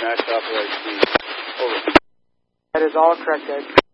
max authorized speed. Over. That is all correct, Ed.